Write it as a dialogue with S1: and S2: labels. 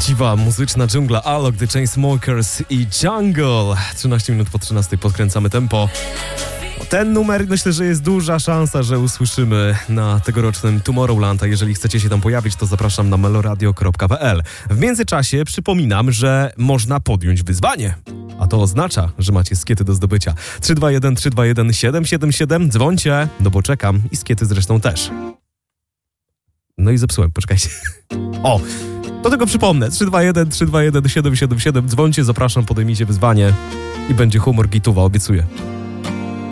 S1: Prawdziwa muzyczna dżungla, Alok, The Chainsmokers i Jungle. 13 minut po 13 podkręcamy tempo. Ten numer, myślę, że jest duża szansa, że usłyszymy na tegorocznym Tomorrowland, a jeżeli chcecie się tam pojawić, to zapraszam na meloradio.pl. W międzyczasie przypominam, że można podjąć wyzwanie, a to oznacza, że macie skiety do zdobycia. 321 321 777, dzwońcie, no bo czekam i skiety zresztą też. No i zepsułem, poczekajcie. O, to tylko przypomnę, 321 321 777, dzwońcie, zapraszam, podejmijcie wyzwanie i będzie humor gituwa, obiecuję.